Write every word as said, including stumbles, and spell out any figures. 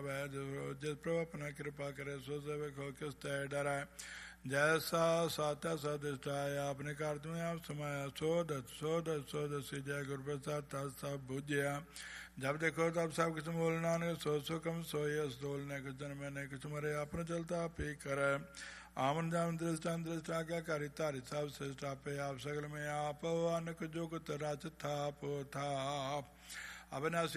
पावै। जिस प्रभु अपना कृपा करे सो सेवक हो किस तै डरै। जैसा साता सदिष्टाय आपने कार तुम्हें आप समाया। सो दत सो दत सो दसी जय गुरु प्रसाद तत् सब बुझिया। जब देखो तब सब कुछ मोल नानक सो सो कम सोई असोल ने कुछ जन्म ने कुछ मरे अपने चलता पी करे। आमन जाम दृष्टान दृष्टा क्या करी तारी सब श्रेष्ठा पे आप सगल में आप अनक जो कुत राज था पो था। अविनाशी